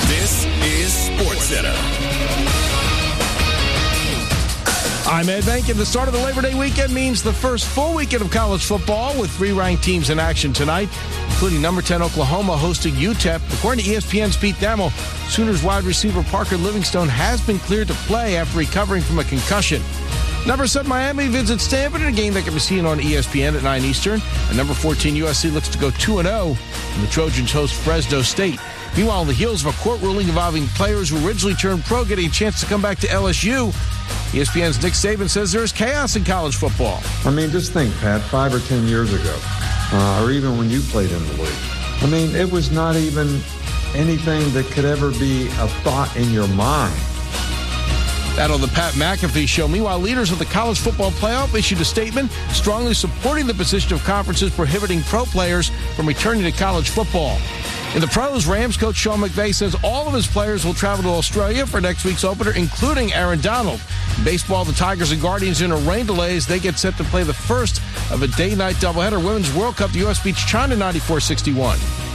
This is SportsCenter. I'm Ed Bank, and the start of the Labor Day weekend means the first full weekend of college football with 3 ranked teams in action tonight, including number 10 Oklahoma hosting UTEP. According to ESPN's Pete Thamel, Sooners wide receiver Parker Livingstone has been cleared to play after recovering from a concussion. Number 7 Miami visits Stanford in a game that can be seen on ESPN at 9 Eastern. And number 14 USC looks to go 2-0, and the Trojans host Fresno State. Meanwhile, on the heels of a court ruling involving players who originally turned pro getting a chance to come back to LSU, ESPN's Nick Saban says there is chaos in college football. I mean, just think, Pat, 5 or 10 years ago, or even when you played in the league. I mean, it was not even anything that could ever be a thought in your mind. That on the Pat McAfee Show. Meanwhile, leaders of the college football playoff issued a statement strongly supporting the position of conferences prohibiting pro players from returning to college football. In the pros, Rams coach Sean McVay says all of his players will travel to Australia for next week's opener, including Aaron Donald. In baseball, the Tigers and Guardians in a rain delays. They get set to play the first of a day-night doubleheader. Women's World Cup, the U.S. beats China 94-61.